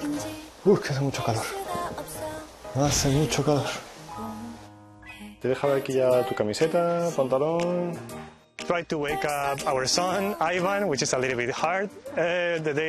Que hace mucho calor. Hace mucho calor. Te he dejado aquí ya tu camiseta, pantalón. Try to wake up our son, Ivan, which is a little bit hard. The day